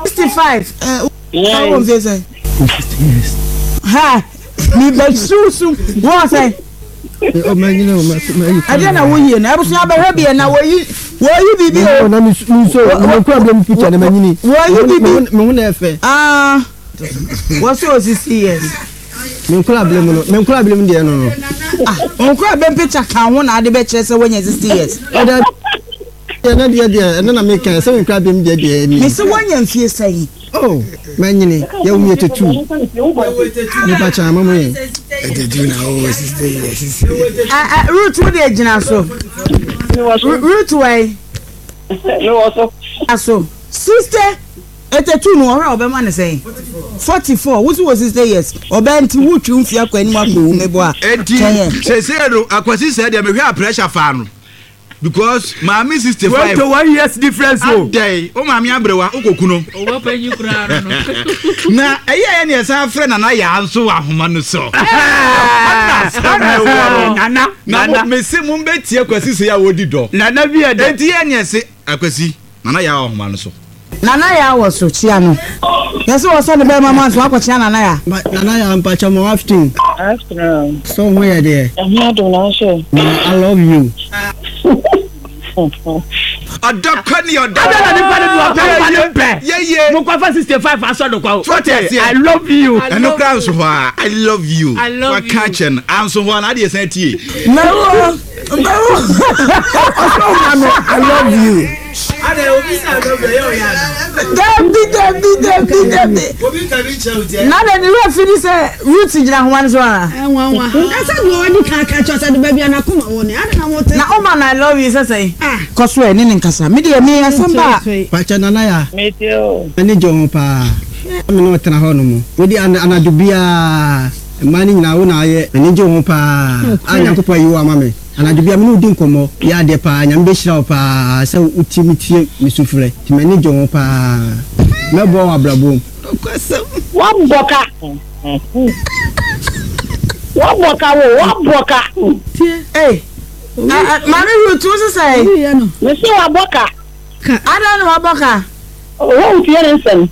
65. How old is he? 50 years. Ha! Me be susu. What say? Oh man, you know, man. I don't know who you na. Abusu aberebi na wo yi bibi o. Na mi so no problem picture na manyini. Wo yi bibi. Me hu na efe. What's your 60 years? Me nkula blame dey no. Onkura be picture kan ho na ade be kire se when you 60 years. Na dia na make kan se nkula blame dey ni. Me se when you fie say. Oh, manyini, ya umi etetu. Ni pa cha mama ye. Etetu na o 60 years. Root wo dey gina so. Root way. No also. Aso. Sister etetu no ora obema ne say 44 wusu was 60 years obenti wutwu mfia kwa ni makwo mebo a enti se no akwasi se dia me hwe pressure fa no because mama 65 21 years difference o day o mama abrewa okoku no o wa panyi kura no na eye ne sa frɛ na ya anso ahoma no so na me se mo betie akwasi se ya wodi do na bi e de enti ye ne se akwasi na ya ahoma no so Nana ya was so chia no. Yes, was on the be mama so akwa chia nana ya. But nana ya mpacha mo afternoon. Afternoon. So where there? I'm not doing sure. I love you. Adaka ni oda. Ada na ni pa Yeah. Mo kwa 65 aso do kwa. I love you. Eno kra so ha. I love you. Wa catching. Am so ho na de san tie. No. I love you. Ade obi sa love you ya. Debi. Obi ka bi che Na de ni we finish root gina ho an so ara. Enwa. Asa do odi kan ka cho sa de ba bia na kuma woni. Ade na mo te. Na o man I love you say. Koso e ni nkasa. Me de me asamba. Pacha nana ya. Me too. Ani jo pa. Me no tena ho no mo. Wodi anadubia mani na wo na ye. Ani jo pa. Anyankopɔ yi wa mame. Anadubia me no di nkomo. Ya de pa nyambe hira pa. Sa utimitie misufre. Ti mani jo pa. Me bo wa brabom. Kwasam. Waboka. Hey. Mami root wo say. Me say waboka. Ada no waboka. Oh, Firenzen.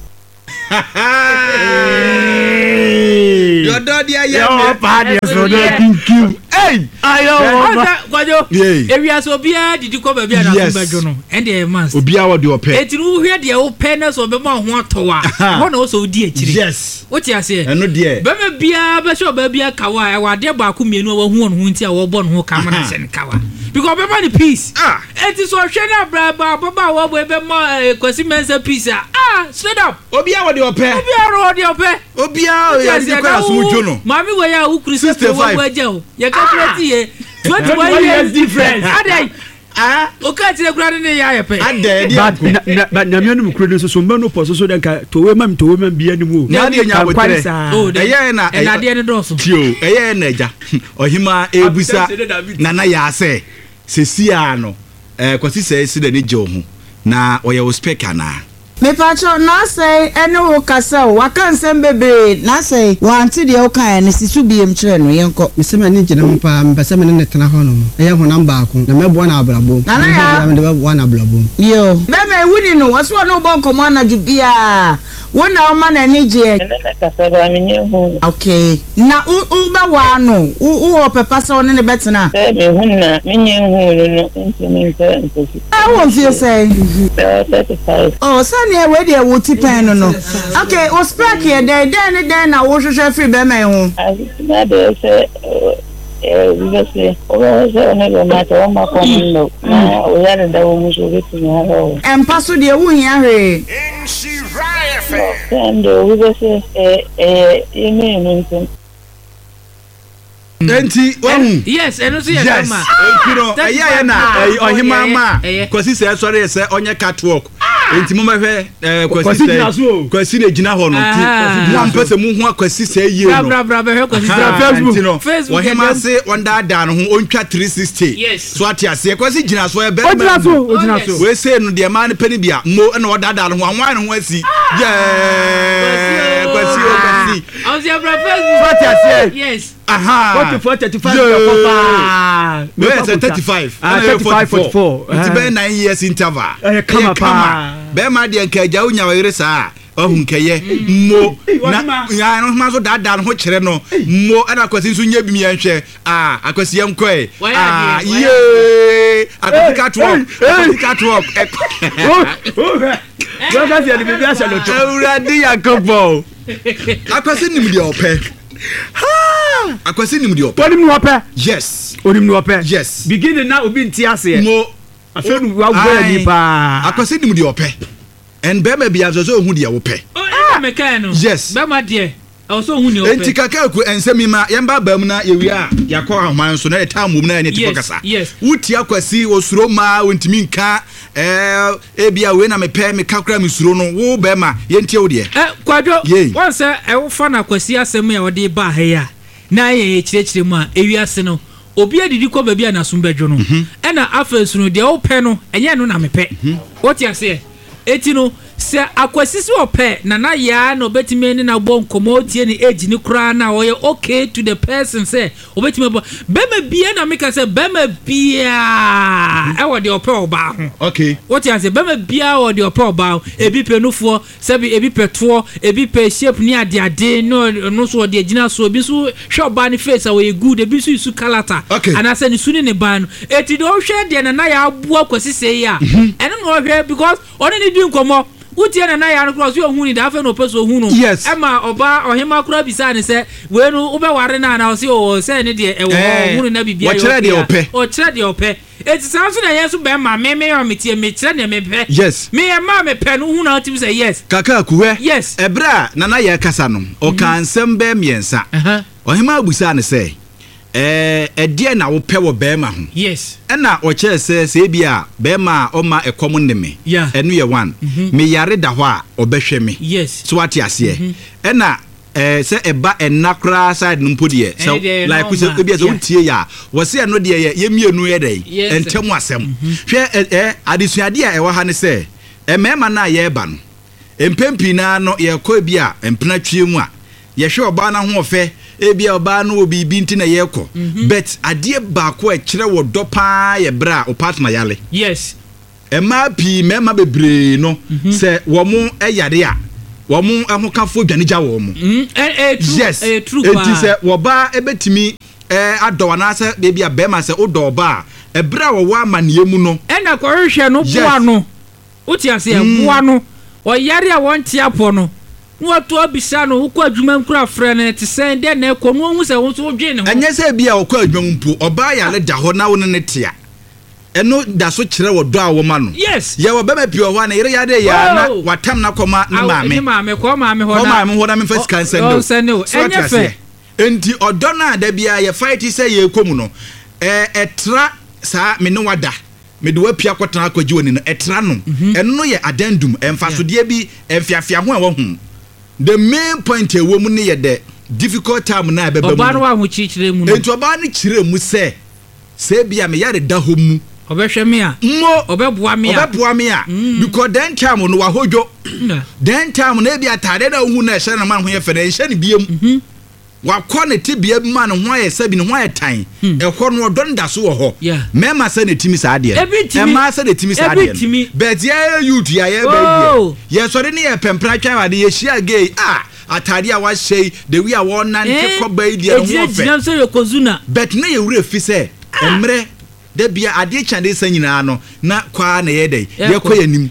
Your daddy Yo pa de so do thank Hey, ayo. Kwajo. Ewia so bia didi ko ba bia na so bejo no. And the man. Obia wo de ope. Eti no hwe de wo pe na so be ma ho atowa. Ho na wo so di akiri. Yes. Wo ti ase. Eno de. Be me bia be so ba bia kawa e wa de ba ko mienu wo hu no nti a wo bo no ho kamera sen kawa. Because be man peace. Eti so hwe na bra ba wo bo be ma kwasi mensa peace. Straight up. Obia wo de ope. Obia o ya di ko asumujo no. Mami we ya u Christopher wo agya o. Ye ka 21 years difference. Adai. O ka tire kura ne ya yepe. Adai. But na mianu kuro no so mbano poso so den ka to we mam bia ni mu. Na de nya botere. Oh, eye na de ne do so. Tio, eye na eja. Ohima ebusa nana ya se. Sesia no. Kwasi se de ne je ho. Na oye wo speaker na. Me pacho na say ene wo kasa o waka nsem bebe na say wanti de o kan ne sisu biem kire no yenko me se me ni gina mpa mpese me ne tena ho no mo eye honam ba ko na mebo na abrabo na ya me de bo na abrabo yo be me wuni no waso no bon komo na jubia wona o ma na ni je okay na u ba wa no u o pepa se one ne betena me hunna me nye hu no ntimi nse I won't feel say 35 oh sani e we de wo ti pen no okay o spark here den na wo hwehwe free be me ho na de se because o ne go ma to ma ko no na o ya da wo mu so bitu na ho paso de wu hia hwe and we go say Enti yes eno so ye ma ekiro eye na ohima ma kwasi se sori se onye catwalk enti mo mahwe kwasi na gina ho no ti mo ampese mo ho kwasi se yie no bra be kwasi Facebook ohima se onda da no ho ontwa 360 so ati ase kwasi gina so e be we say no de ma ne pani bia mo na oda da no ho anwan no ho asi kwasi on the Facebook ati ase yes aha 35 papa we say 35 44 it's been 9 years interval come be ma de nkaja unya were saa ohun keye mo na ya no ma so dada no ho kire no mo ana akwasi nso nya bi mi yanhwe akwasi yam koe ye akwasi catwalk Don't you be a shallow? Already Yakobo. Akwasi nim de opɛ. Akwasi nim de opɛ. Onim no opɛ. Yes. Onim no opɛ. Yes. Begin na obi nti ase. Mo afenu wa gbo ni pa. Akwasi nim de opɛ. And bema bi azozo hu de opɛ. Me kan no. Yes. Bema de also hu ni opɛ. Enti kaka ku ensemi ma yemba bam na yewia yakɔ ahman so na eta mum na ne te fokasa. Yes. Wuti akwasi osuro ma wontimi nka ebia we na mepɛ me kakra me suro no wo bema yentie wo de. Kwadwo once e wo fa na akwasi asem ya wo de ba ha ya. Na ye kyerɛkyerɛ mu a ewiase no obi adidi kɔ baabi a nasum bɛdwo no ɛna afɛsu no de wo pɛ no ɛnyɛ no na mepɛ what you say eti no se akwasi si opɛ na ya na obetime ni na bɔ nkomo tie ni age ni kura na oye okay to the person say obetime bɔ bema bia na meka say bema bia e wo de opɛ oba ho okay what you say bema bia wo de opɛ oba ho ebi penufoɔ sabi ebi pɛtoɔ ebi pɛ shape ni ade no so de agina so ebi so hwɛ oba ni face away good ebi so isu kalata ana say ni suni ne ban eti do hwɛ de na ya aboa akwasi say ya ɛno no hwɛ because ɔne ni di nkomo utie na ya no cross yo hu ni da fa no person hu no ema oba ohima kura bisa ne se we no ube ware na na o se o se ne de e wo hu na bibia yo o kire de opɛ eti sanso na yesu be ma me o metie me kire ne me pɛ yes me e ma me pɛ no hu na tim say yes kaka kuwe yes ebra na ya kasa no o kan sem be miensa ohima busa ne se ɛdeɛ na wo pɛ wɔ bɛɛma ho yes ɛna ɔkyerɛ sɛ bia bɛɛma ɔma ɛkɔm ne me ɛno yɛ one me yare da hɔ a ɔbɛhwɛ me yes so ate aseɛ ɛna sɛ ɛba ɛna koraa side no mpo deɛ sɛ like sɛ bia sɛ wotie yɛ a wɔse ɛno deɛ yɛ mienu yɛ dɛ ɛntɛm asɛm hwɛ adesuadeɛ a ɛwɔ ha ne sɛ mɛɛma no a yɛreba no mpɛmpi naa no yɛkɔ bi a mpena twie mu a yɛhwɛ ɔbaa no ho ɔfɛ ebia oba no obi bi nti na yeko but adie baako e kire wo do pa ye bra o partner yale yes ema pi mema bebre no se wo mu eyade a wo mu ahokafo dwanegya wo mu yes enti se wo ba ebetimi adọ na se bia bema se odo ba e bra wo wa amane mu no ena ko hwehwe no boa no uti ase boa no o yare a won tia po no What abisa no ukọ adwuma nkura frɛ ne te sɛn de na ekɔ no hu sɛ wo so dwe ne ho anya sɛ bia ukọ adwuma mpo oba ya le da hɔ na wo ne tia ɛno da so kyerɛ wo do a wo ma no yes ye wo bɛma pio hɔ na yere ya de ya na watam na kɔma ne maame ne maame kɔ maame hɔ na maame hɔ na me first can send no enya fɛ enti ɔdɔ na da bia ye fight sɛ ye kɔ mu no ɛtra saa me ne wada me de wapia kɔtena akɔgye woni no ɛtra no ɛno no yɛ addendum ɛmfasodeɛ bi ɛmfiafia ho a wo hu. The main point a woman near the difficult time na bebe. Oba no chichire mu no. Ento oba ni chire mu se bia me yare da homu. Obehwe me a. Mo obeboa me a. Because then time no wa hojo. Then time na bia tade na hu na ehye na man ho ye fere ehye ne biem. Wa kɔ ne te bia ma no ho aye sabi ne ho aye tan. Ɛkɔ no odon da so wɔ hɔ. Mema se ne timi sa ade. Ema se ne timi sa ade. But ya youth ya ye baby. Ye so de ne ye pempra twa ade ye hia gay atade a wa hyei de wi a won nante kɔ ba idi no ho fe. But na ye wura fi se emre de bia ade kyande sa nyina no na kwa na ye dai ye kɔ yanim.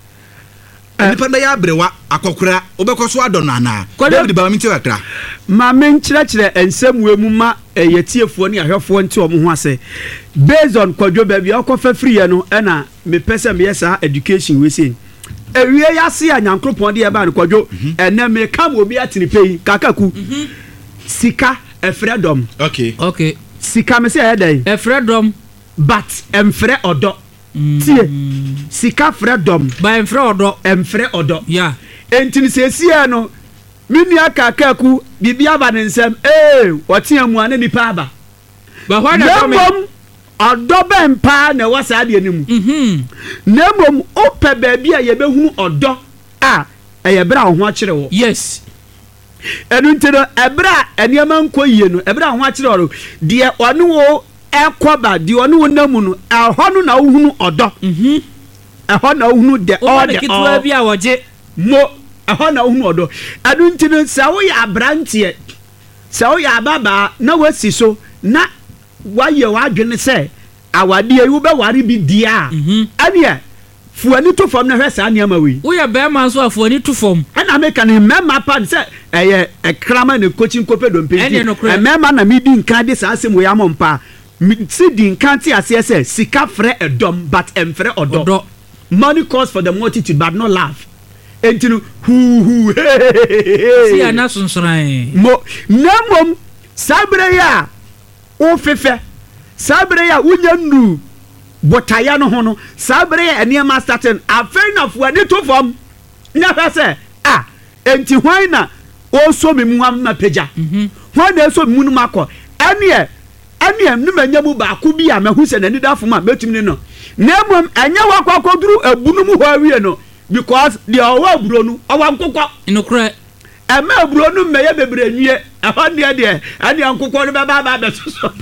Nipa da ya brewa akokora obekɔso adɔno ana David ba minti wakra ma men kyerɛkyerɛ ensɛmwe mu ma yɛtiefoɔ ne ahwɛfoɔ nti ɔmo ho ase based on kwadwo ba bia ɔkɔfa free no ɛna me pɛsɛ me yɛsa education we say ewie yase a nyankropɔn de ɛba no kwadwo ɛnɛ me kam obi atene pɛyi kakaku sika ɛfrɛ dɔm okay sika me sɛ ɛdɛn ɛfrɛ dɔm but ɛmfrɛ ɔdɔ tie sika frɛ dɔm ba ɛmfrɛ ɔdɔ yeah entini sesie no minua kakaku bibia ba ne nsɛm wɔte amu ana nipa aba ba hɔ na dɔm ɔdɔ bɛmpa na ɛwɔ saa deɛ ne mu na mmom opɛ baabi a yɛbɛhunu ɔdɔ a ɛyɛ bra ho akyerɛ wɔ yes ɛnu nti no ɛbra ɛnneɛma nkɔ yie no ɛbra ho akyerɛ wɔ deɛ ɔne wo ɛkɔba deɛ ɔne wo namu no ɛhɔ no na wohunu ɔdɔ ɛhɔ na wohunu de ɔde ɔ bi a wɔgye mo ɛhɔ na wohunu ɔdɔ ɛno nti no sɛ woyɛ aberanteɛ sɛ woyɛ ababaa na wasi so na wayɛ w'adwene sɛ awadeɛ yi wobɛware bi die a ɛneɛ fuani to fam na hwɛ saa nneɛma wei woyɛ bɛrima nso a fuani to fam ɛna meka ne mmarima pa sɛ ɛyɛ ɛkrama ne kokyin kɔpɛ dompenti mmarima na medi nka de saa asɛm wei amɔ mpa si di nka te aseɛ sɛ sika frɛ ɛdɔm but ɛmfrɛ ɔdɔ money calls for the multitude but no love enti no hu si ana sonsran mo na mom saa bere ya wo fefɛ saa bere ya wonya nu botaya no ho no saa bere ya nneɛma starting afei na fuani to fam nya hwɛ sɛ enti hwan na ɔso me mu ama pagya hwan na ɛso me mu no makɔ ɛneɛ ne manya mu baako bi a mahu sɛ n'ani da fom a mɛtumi ne no na mmom ɛnyɛ wakɔkɔduru abunu mu hɔ awie no because deɛ ɔwɔ aburo no ɔwɔ nkokɔ nokorɛ ɛma aburo no mmɛyɛ bebree nwie ɛhɔ deɛ ɛne nkokɔ no bɛba aba abɛsoso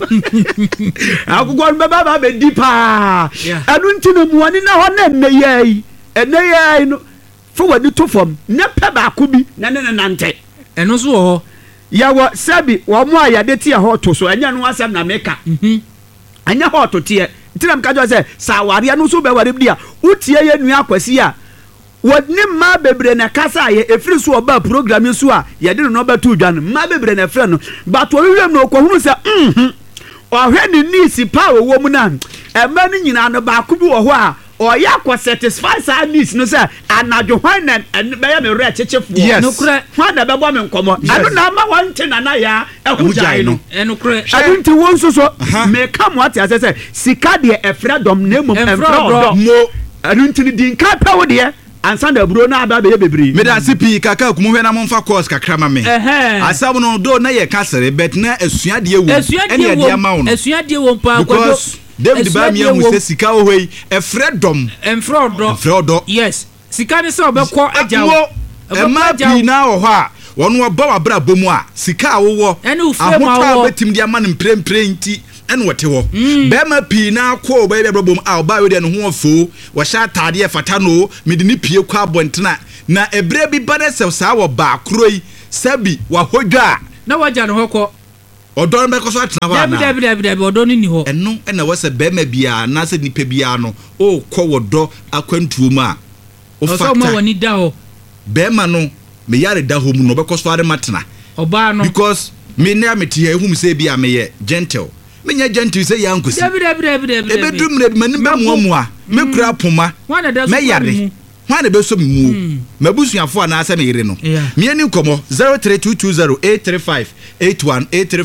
nkokɔ no bɛba aba abɛdi paa ɛno nti no muwani na hɔ na ɛnɛ yɛi no fa w'ani to fam ne pɛ baako bi na ne nante ɛno nso wɔ hɔ yɛwɔ sɛbi wɔn a yɛde te hɔ to so ɛnyɛ no asɛm na meka ɛnyɛ hɔ to teɛ nti na meka kyerɛ sɛ saa awareɛ no nso bɛware bi a wotie yɛ nua akwasi a wɔne mmaa bebree na kasa a ɛfiri so ɔbaa program so a yɛde no ɔbɛto dwa no mmaa bebree na ɛfrɛ no but ɔhwehwɛ mu no ɔkɔhunu sɛ ɔhwɛ ne niisi pa a wɔwɔ mu no a ɛma no nyinaa no baako bi wɔ hɔ a ɔyɛ akɔ satisfy saa niisi no sɛ anadwo hwan na bɛyɛ me werɛ kyekyefoɔ nokorɛ hwan na bɛbɔ me nkɔmmɔ ɛno na ama wɔnte nanayɛ ɛho gyae no nokorɛ ɛno nti wo nso so meka mo ate asɛ sɛ sika deɛ ɛfrɛ dɔm na mmom ɛmfrɛ ɔdɔ ɛno nti no di nka pɛ wo deɛ ansa na aburo na aba bɛyɛ bebree meda ase pii kaka kumu hwɛ na momfa course kakra ma me asɛm no do na yɛ kasere bet na asuadeɛ wo ɛne ɛde ama wo no asuadeɛ wo mpa because David ba mi ahu sɛ sika wo hoi ɛfrɛ dɔm ɛmfrɛ ɔdɔ yes sika ne sɛ ɔbɛkɔ agya wo ɛma pii na wɔ hɔ a wɔno ɔba wabra bɔ mu a sika a wowɔ ahotɔ a bɛtim de ama no mprɛmprɛ nti ɛne wɔte hɔ bɛrima pii na akɔ ɔbɛyɛ bɛbrɛ bɔ mu a ɔbaa wei deɛ ne ho ɔfoo wɔhyɛ ataadeɛ fata no mede ne pie kɔ abɔntena na ɛberɛ bi ba dɛ sɛ saa wɔ baakoro yi sɛbi wahodwa a na wagya ne hɔ kɔ ɔdɔ no bɛkɔ so atena hɔ anaa dabi ɔdɔ no ni hɔ ɛno ɛna wɔ sɛ bɛrima biara anaasɛ nipa biara no ɔrekɔ wɔdɔ akwantuo mu a ɔfata bɛrima no meyare da hɔ mu no ɔbɛkɔ so adema tena ɔbaa no because me ne amete ha ehum sɛ bi a meyɛ gentle menya gentle sɛ yɛ ankosi ebedum na bi manim bɛmoamoa mekura poma mɛyare hwan na bɛsɔ me mu mabusuafo anaasɛ me yere no mieni nkɔmmɔ 03220835818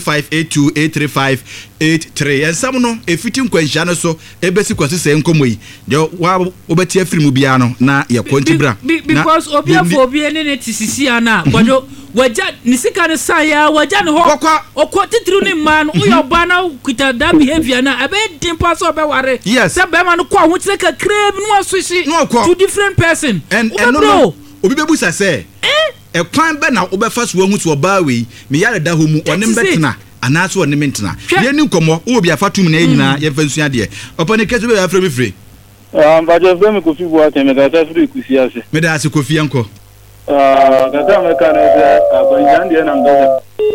835828358 yɛnsɛm no ɛfiti nkwanhyia no so ɛbɛsi kwasi sɛ nkɔmmɔ yi deɛ wobɛte afiri mu biara no na yɛkɔ nti bra because obiafo obi ne te sisi ana kwadwo wagya ne sika ne saya wagya ne hɔ ɔkɔ titiri ne mmaa no woyɛ ɔbaa na kita da behavior na ɛbɛyɛ den pa sɛ ɔbɛware sɛ bɛrima no kɔ ahokyerɛ kakraa bi no waswihye to different person ɛno obi bɛbusa sɛ ɛkwan bɛ na wobɛfa so wahu so ɔbaa wei meyare da hɔ mu ɔne mbɛtena anaasɛ ɔne mentena yɛni nkɔmmɔ wowɔ bi afa tom na ɛnyinaa yɛmfa nsua deɛ ɔpane kɛsɛ bɛyɛ afrɛ me firi mpagye fɛ me kofi boa kɛ mekasa firi kusi ase meda ase kofi yɛnkɔ kasa meka no sɛ abɔnyan deɛ nam dɔsɛ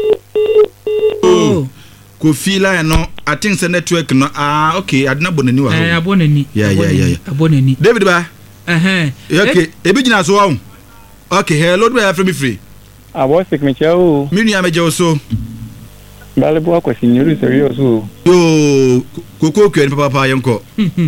kofi la no I think sɛ network no okay adena bɔ n'ani wɔ hɔ abɔ n'ani abɔ n'ani David ba okay ebi gyina so wa okay hello do I from me free abo sik me chao mi nua me je so bale bo akwasi nyiru serious o yo koko kwen papa yenko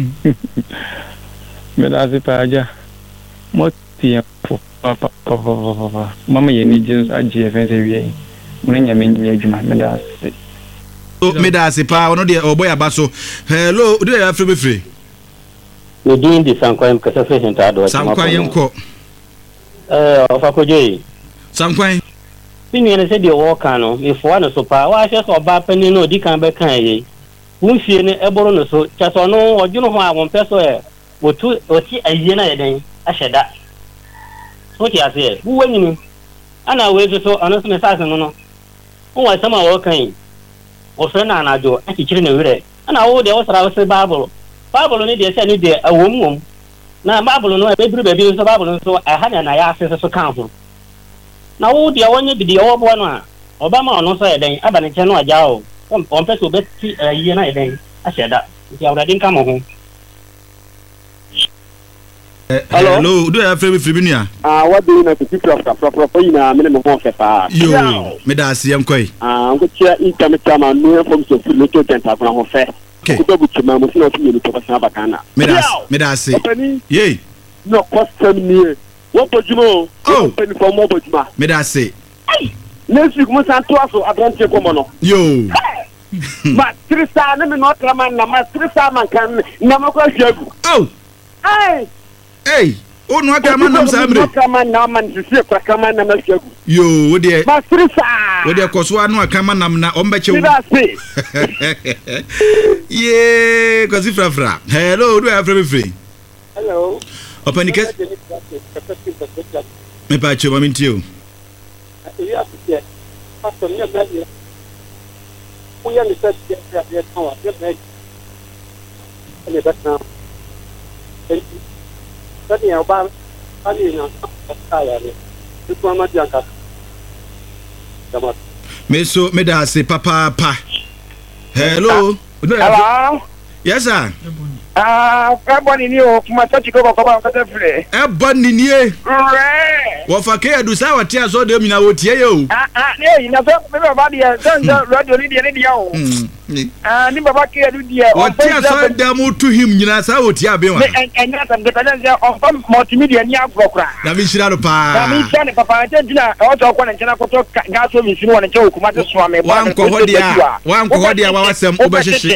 me da se pa aja mo ti papa mama ye ni jeans aje fe se wi mo nya me nya adwuma me da se me da se pa ono de oboy aba so hello do I from me free we doing the sankwan kasa fe henta do sankwan yenko ofa koje sankwan sini ne se de wo kan no me fo na so pa wa hye so ba pani no di kan be kan ye wunfie ne eboro no so cha so no odwuno ho a won peso wotu oti aye na ye den ahyeda so ti ase bu wanyini ana we so ano so me sase no no won wa sama wo kan wo fe na anajo akikire na were ana wo de wo sara wo se bible ne de se ne de awom na bible no e be duru ba bi so bible so aha na ya ase so kan ho na wo dia wonye bi dia wo bo no a obama ono so eden aba ne che no agya o on pese obeti yie na eden ahyeda nti awrade nka mo ho. Hello, do you have favorite Fribinia? What do you know to keep up proper in a minimum of a yo, Medasi, I'm quite. Good chair, income, no from so full little tentacle of fair. Okay, go to my machine of you to Pasabacana. Medasi, yea, no question me. What would you know? Oh, penny for more, but Medasi. Next week, must I to us or adventure common? Yo, but 3 star, let me not come on, my 3 star man can never question. Oh, hey, oh no, I can't man, come on, now man to see come on, I'm you, dear, but 3 star, with your Coswano, come on, I'm not on bet you. Yeah, because if hello, do I have free? Hello, open the case. Me patch you, I'm into you. We understand now. Tadi yang apa? Tadi yang saya ni. Itu amat yang kat. Dapat. Meso medase papa pa. Hello. Hello. Yes sir. Ebony ni o kuma touch ko ko ba ka free. Ebony ni e. Wo fa ke adu sa wate aso de mi na wo tie yo. Ne na so me ba dia san radio ni dia o. Ni baba ke adu dia. Wo tie aso de mo to him nyina sa wo tie abe wa. Enya tam de tele on fam multimedia ni agrokra. Na mi shira do pa. Na mi shira ne papa te dina o to ko na nchena ko to ga so mi sinu wona che okuma te so me ba. Wan ko hodia wa wasem obehye.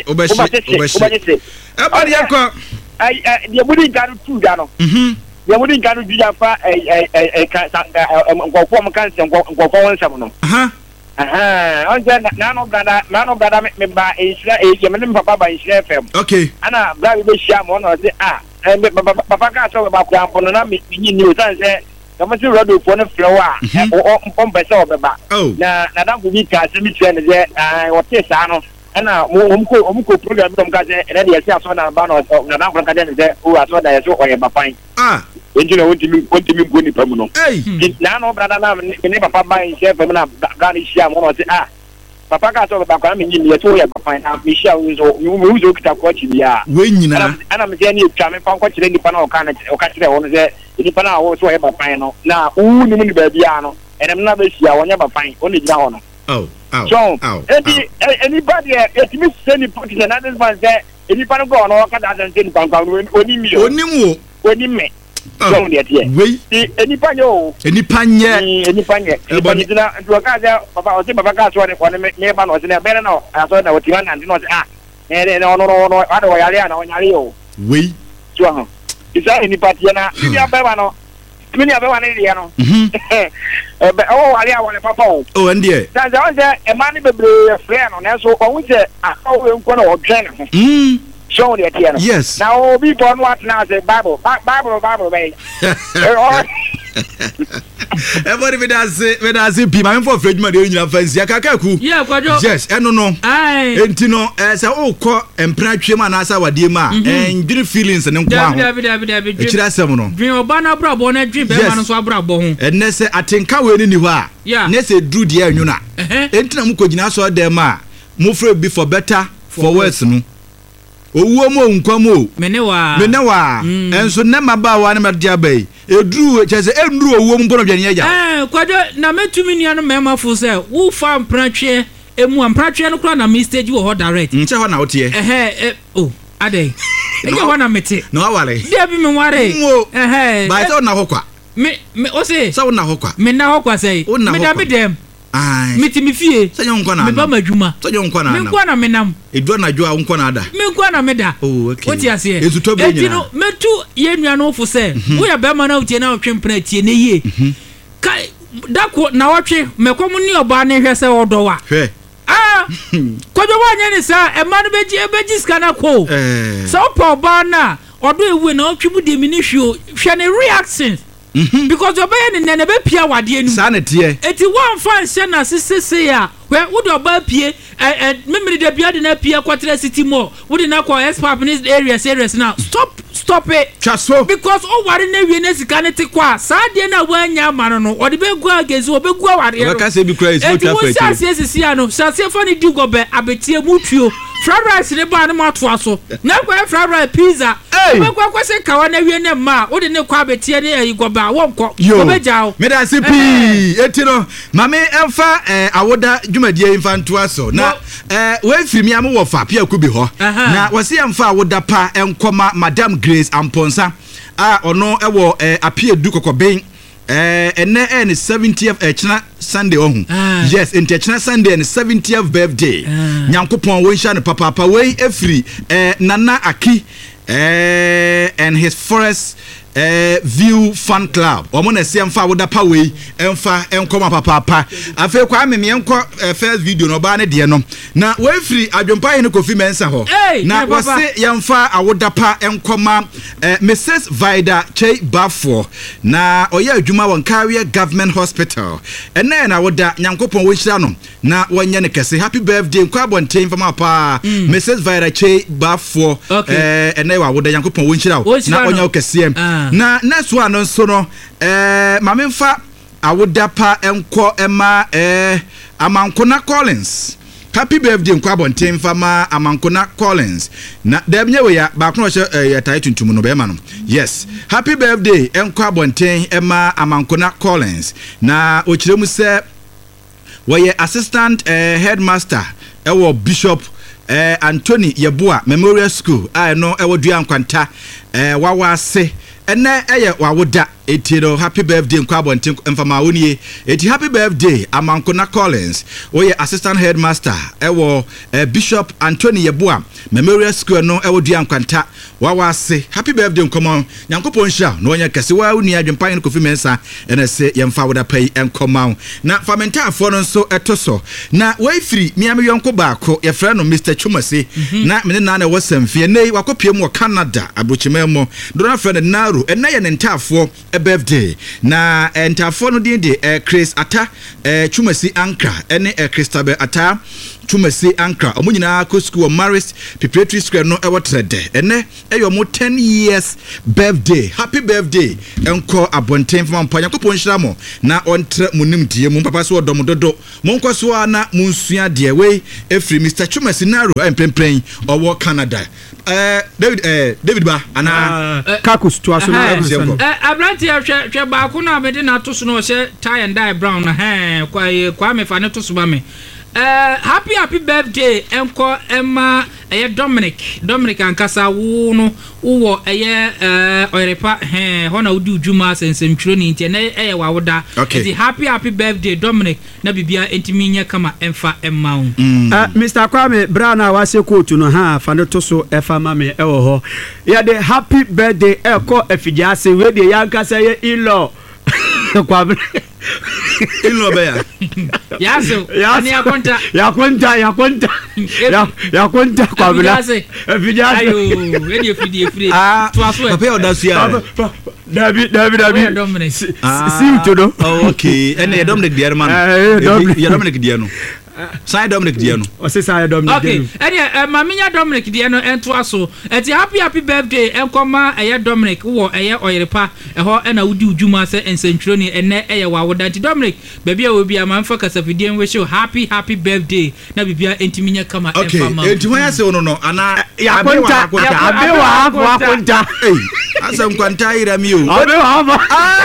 Ebony akọ dia budi garu tu da no dia budi garu ju ja fa ngokwo mo kan se ngokwo wonsam no on je na no brada me ba Isra je me papa ba Isra FM okay ana bra be shia mo no se papa ka so ba kwa mpo no na me nyi ni o san se kama si radio for no flower o be se o be ba na dan ku bi ka se mi tren je o te sa no ana omko program dom ka je ready ya sia so na ba no na dan ka je o aso da ya so o ye ba fine enjina wonti mi go ni pamu no na no brada na ni papa ba chef me na ga ni sia mo no se papa ka so ba kwa me ni ya so ya ba fine na mi sia wo zo kita ko chi bia we nyina ana me je ni twa me fa ko chire ni pa na o ka chire wo no se ni pa na wo so ya ba fine no na ni ni ba bia no enem na ba sia wo nya ba fine o ni gina ho no so anybody it means any politician another man say anybody go on or can that say oni mi oni me so dey there we anybody yo anybody na to ka say papa o say papa ka so ne ko ne me ba no say na be na so na woti man and no say no ado wa yale na onyare yo we so isa anybody na ya be ba no mini abe wa ne dia no o wale awale papa o ndie dan za on se e mani bebre frɛ no na so o hu se we nko na o dwen ho so dey tie no yes na o bi born what na say bible be everybody medase bi ma mfo frɛdwuma de nyina fancy akaka ku yes eno no enti no se o kɔ empra twem anasa wade ma ndwiri feelings ne nko aho ekira asɛm no dwen oba na brabo na dwen be ma no so abrabo ho enne se atenka we ni hɔ a ne se dru de anwuna enti na mu kogina so de ma mu frɛ bi for better for worse no owuo mo nkwamo menewa enso ne maba ne media bai eduru chese enuru owuo mpo no dwane agya kwado na metumi nua no mema fo se wo fa mpratwe emu mpratwe no kura na me stage wo ho direct nche ho na wotie adai ege ho na mete no awale dia bi me ware ba se na hokwa me o se so na hokwa me na hokwa sei me da me dem mitimi fie sanya nkwa na me ba madwuma sanya nkwa na me nkwa na menam edu na dwo nkwa na ada me nkwa na meda oti ase ezuto be nyina no metu ye nua no fo se wo ya be ma na utie na otwempena tie ne yie kai dako na wotwe mekom ni oba ne hwe se odowa hwe kojo wanye ni sa e ma no beji skana ko so po oba na odo ewu na otwe mu de mi ni hwe o hwe ne reactions because obey ne be pia wade enu sa na tie eti one fan hye na sesese a we would oba pie memory de bia de na pie kwatere city mall would na call expert in this areas now stop it chaso because o ware na wie na sika ne te kwa sa de na wanya amano no o de be gu agezi o be gu ware no ka se bi cry is not perfect eti wo sisi ano sase fa ni digo be abetie mutuo fried rice ne ba na mato aso na kwa fried rice pizza o be kwa se kawa na wie na ma o de ne kwa abetie ne go ba wonko o be jawo me da se pi eti no mame emfa awoda dwumadie infanto aso na we firi mi am wo fa pia ku bi ho na wose emfa awoda pa enkoma Madam Grace Amponsa ono ewo apie du kokoben ene 70th china Sunday ohun yes china Sunday and 70th birthday nyankopon won sha ne papa we efiri Nana Aki and his forest view fan club omo na se emfa woda pa we emfa enkoma papa afa kwa me enko first video no ba ne de no na we free adwompa ne Kofi Mensa ho na wose yemfa awoda pa enkoma Mrs. Vida Chei Bafo na oya adwuma won Career Government Hospital ene na woda nyankopon wo hira no na wonye ne kese happy birthday kwa bonten fama pa Mrs. Vida Chei Bafo ene wa woda nyankopon wo hira na onya wo kese na next one nso no mamemfa awoda pa enko ema Amankona Collins happy birthday nkwa abonten fama Amankona Collins na debnye we ya ba kono ya tai tuntum no be ma no yes happy birthday enko abonten ema Amankona Collins na okiremu se we assistant headmaster ewo Bishop Anthony Yeboa Memorial School no ewo Duankwanta wawase ene eye wawoda etiro happy birthday nkwa bonten mfama woni eti happy birthday Amankona Collins oye assistant headmaster ewo Bishop Anthony Yeboa Memorial School no ewo Duankwanta wawase happy birthday nkoma nyankopon sha no onya kese wa uni adwempan Kofi Mensa ene se yemfa woda pai enkoma na famenta afo no so etoso na we free miame yonko baako ye frɛ no Mr. Chumase na mene na na wosamfie nei wakopiem wo Canada abrochimemo do na frɛ na ena ye ntafo birthday na ntafo no de Chris Ata Chumasi Ankra ene Christabel Ata Chumasi Ankra omunyina ko school Maris Preparatory School no ewo trede ene eyo mo 10 years birthday happy birthday enko abonten fam panya ko ponhira mo na ontre munim die mo papa so odom dodo mo nkoso na munsua de we efri Mr. Chumasi Naro empempren owo Canada David ba ana kakus to aso na abranti hwe ba ko na me de na to so no hye tie and dye brown na kwa me fa ne to so ba me happy birthday enko Emma Dominic ankasa wo no wo oyerepa hona udi ujuma sensentro ni nti na wa woda eti happy birthday Dominic na bibia entimi nya kama emfa Emma Mr. Kwame Brana wase kotu no ha fa ne to so efa mame ewo ho ya de happy birthday eko efija se we de yankasa ye ilo Kwame ilo be yaso ani yakonta Kwame efija ayo eni efidi to aso papa odasia David see to do okay ene Dominic dier man ya Dominic dier no Sai Dominic Diano. O se sai Dominic. Okay. Ene maminya Dominic Diano ento aso. Eti happy birthday enkoma eye Dominic wo eye oyerepa eho na wudi ujuma se ensentro ni ene eye wawoda ti Dominic baby a obi amanfa kasafidie wish you happy birthday na bibia entiminya kama emfa ma. Okay. Enti ya se ono no ana abewa akonta. Eh. Asa nkwanta ira mi o. Abewa.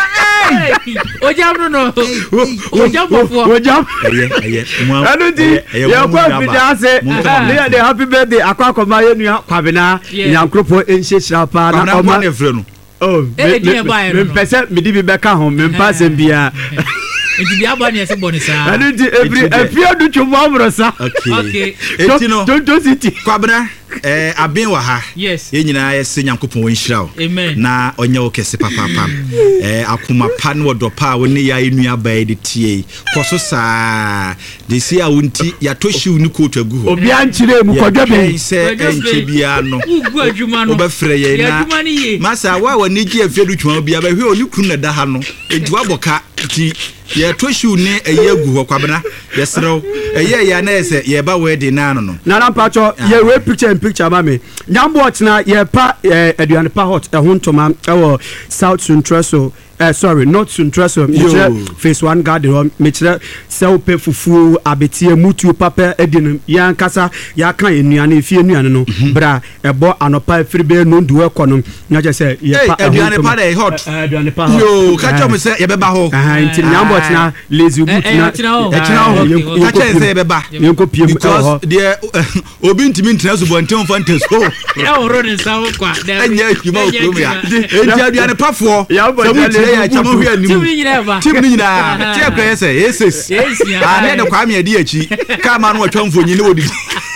Ojam no. Ojam. Eye. Ya kwa bidase the happy birthday akwa ma yenu kwabena nyankropo enhyehira pa na oma na efre no me pese me di bi beka ho me mpa sem bia nti bi aba ne ese boni sa ani nti efie du twom amrosa okay etino Tonto City kwabena aben wa ha yes ye nyina ye se Nyankopon won hyira wo na onye wo kese papa akoma pa no do pa wo ne ya enua ba e de tie koso saa de si a wonti ya toshiw ni kotu agu ho obi anchire mu kodwa be se enche bia no ugu adwuma no obafrɛ ye na masa wa ni gi afedu twuma bia ba hwe oni kunu na da ha no edu aboka ti ye toshiw ne eye agu ho kwabena ye serew eye ya na ese ye ba wedding na no na pacho ye we picture ma me nyambo otina ye pa aduane pa hot hontoma South Central sorry not Central phase 1 garden me kire sell pe fufu abetie mutu papa edin yan kasa ya kan enuane fie enuane no bra ebo anopa fribe no ndu ekono na je say ye pa aduane pa dey hot aduane pa hot yo ka cho me say ye beba ho nti nyambo otina lazy boot na echina ho ka cho say ye beba yenko piem because there obi ntimi ntina so bonten fantasy so oro ne sawo kwa enya hima okrom ya enti aduane pa fo ya chamo hwe animu tim ni nyina tie kwa yese yeses ne de kwa me adi achi ka ma no atwa mfonyi ne wodi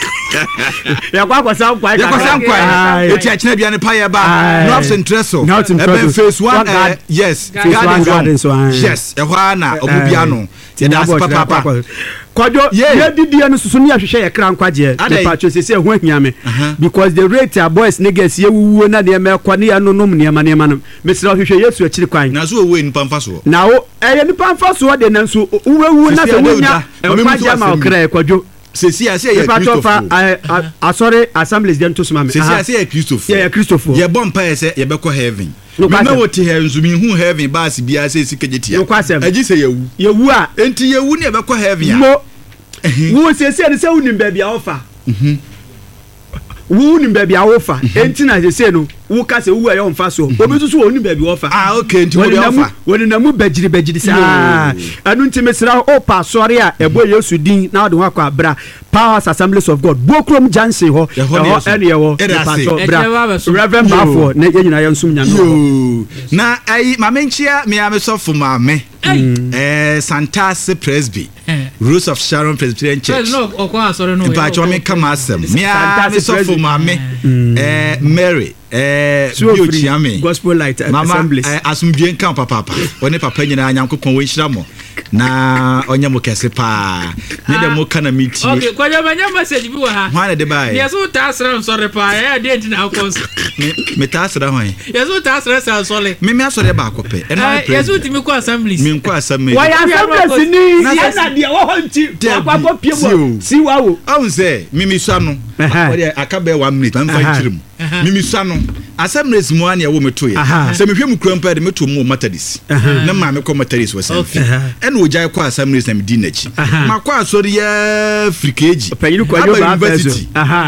ya kwa sam kwa eti achina aduane pa ya ba North Central eben phase 1 yes garden yes ehwa na obubia no tie da papa Kojo ye didi no susu ni ahwehwe ye kra nkwaje the patch sese ho ahiame because the rate our boys niggas ye wuwo na de mekwa ne ya nonom ne ma no mesra ahwehwe Yesu akiri kwan na so we nipa mfaso na wo nipa mfaso de nanso wuwu na se wonya nkwaje ma okra Kojo sesi ase ye Christopher sorry assemblies dem to suma me sesi ase ye Christopher ye Christopher ye bompa ese ye beko heaven me wo ti he nzumi hu heaven ba se bia se sikejetia agi se yewu a enti yewu ne beko heaven ya mo wo sesi ne se unim ba bia ofa wo unim ba bia ofa enti na sesi no wo ka se wu ayo mfa so obi susu wo unim ba bia ofa okay enti wo ofa woni na mu bajiri sa anu enti mesra o pa sori a ebo Yesu din na de ho akwa bra Powers Assemblies of God Bokrom Jansen ho ene yewo bra Reverend Bafo na yenyina yensum nyame na ai mamenchia me amesofo maame Santas Presby Rose of Sharon Presbyterian Church no okwa asore no pa cho me kama asem me amesofo maame Mary Biochiame Gospel Light Assemblies asumdwe nkan papa woni papa nyina Nyankopon won hyira mo na onya mo kese pa ne de mo kana miti okay kwaja banya message bi wa ha hwana de bai yeso ta asra nsore pa ya de ntina akons me ta asra hwan yeso ta asra sa sole me asore ba akope yeso timi ko assemblies me ko assemblies wa assemblies ni na de wo honti akwa piem si wa wo onse me sua no wode akabe 1 minute am fa nkirim me sua no assemblies mu an ya wo meto ye se me hwem kura mpa de meto mu matadis na ma me ko matadis wasamfi ene ogya ko assemblies na me di nachi makwa asori ya frikeji payinu kwa university